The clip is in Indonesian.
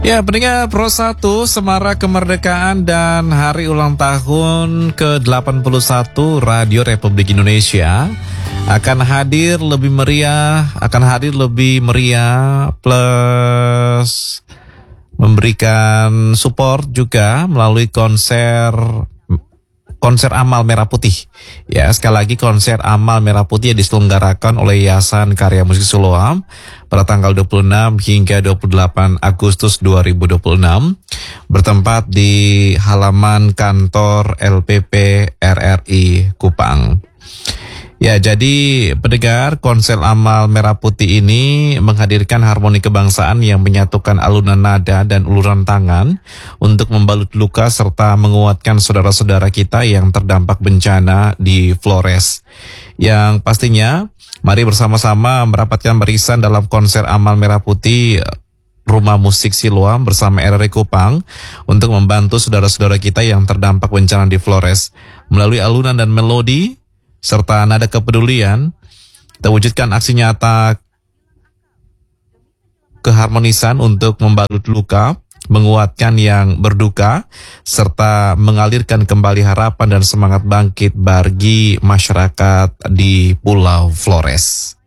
Ya, pendengar Pro 1 Semarak Kemerdekaan dan Hari Ulang Tahun ke-81 Radio Republik Indonesia akan hadir lebih meriah plus memberikan support juga melalui konser Amal Merah Putih. Ya, sekali lagi konser Amal Merah Putih yang diselenggarakan oleh Yayasan Karya Musik Siloam pada tanggal 26 hingga 28 Agustus 2026 bertempat di halaman kantor LPP RRI Kupang. Ya, jadi pendengar, konser Amal Merah Putih ini menghadirkan harmoni kebangsaan yang menyatukan alunan nada dan uluran tangan untuk membalut luka serta menguatkan saudara-saudara kita yang terdampak bencana di Flores. Yang pastinya, mari bersama-sama merapatkan barisan dalam konser Amal Merah Putih Rumah Musik Siloam bersama RRI Kupang untuk membantu saudara-saudara kita yang terdampak bencana di Flores. Melalui alunan dan melodi serta nada kepedulian, kita wujudkan aksi nyata keharmonisan untuk membalut luka, menguatkan yang berduka, serta mengalirkan kembali harapan dan semangat bangkit bagi masyarakat di Pulau Flores.